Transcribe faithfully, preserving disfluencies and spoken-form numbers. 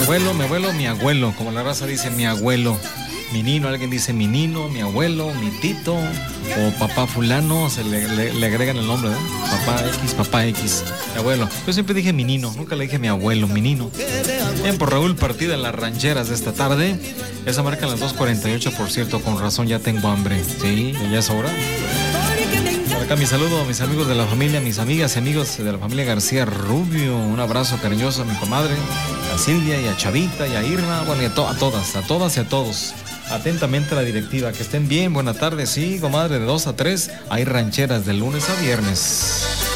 abuelo, mi abuelo, mi abuelo. Como la raza dice, mi abuelo. Mi nino, alguien dice mi nino, mi abuelo, mi tito. O papá fulano, se le, le, le agregan el nombre, ¿eh? Papá X, papá X. Mi abuelo. Yo siempre dije mi nino, nunca le dije mi abuelo, mi nino. Bien, por Raúl, partida en las rancheras de esta tarde. Esa marca en las dos cuarenta y ocho, por cierto, con razón ya tengo hambre. Sí, ya es hora. Por acá mi saludo a mis amigos de la familia, mis amigas y amigos de la familia García Rubio. Un abrazo cariñoso a mi comadre, a Silvia y a Chavita y a Irma. Bueno, y a, to- a todas, a todas y a todos. Atentamente a la directiva. Que estén bien, buena tarde. Sí, comadre, de dos a tres hay rancheras de lunes a viernes.